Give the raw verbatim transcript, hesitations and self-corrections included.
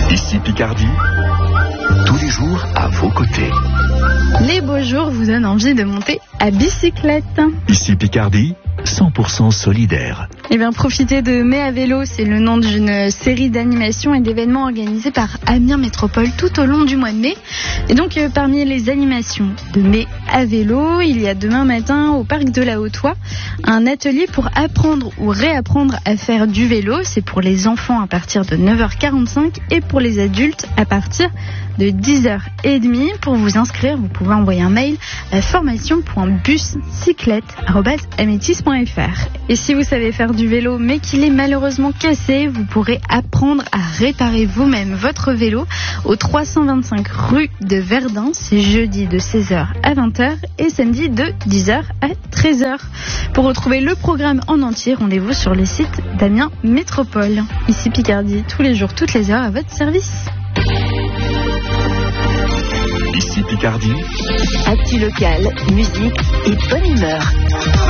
Ici Picardie, tous les jours à vos côtés. Les beaux jours vous donnent envie de monter à bicyclette. Ici Picardie, cent pour cent solidaire. Eh bien, profitez de Mai à vélo, c'est le nom d'une série d'animations et d'événements organisés par Amiens Métropole tout au long du mois de mai. Et donc, euh, parmi les animations de Mai à vélo, il y a demain matin au parc de la Haute-Oie un atelier pour apprendre ou réapprendre à faire du vélo. C'est pour les enfants à partir de neuf heures quarante-cinq et pour les adultes à partir de dix heures trente. Pour vous inscrire, vous pouvez envoyer un mail à formation point buscyclette arobase amétis point fr. Et si vous savez faire du vélo mais qu'il est malheureusement cassé, vous pourrez apprendre à réparer vous-même votre vélo au trois cent vingt-cinq rue de Verdun. C'est jeudi de seize heures à vingt heures et samedi de dix heures à treize heures. Pour retrouver le programme en entier, rendez-vous sur le site d'Amiens Métropole. Ici Picardie, tous les jours, toutes les heures à votre service. Ici Picardie, Actu local, musique et bonne humeur.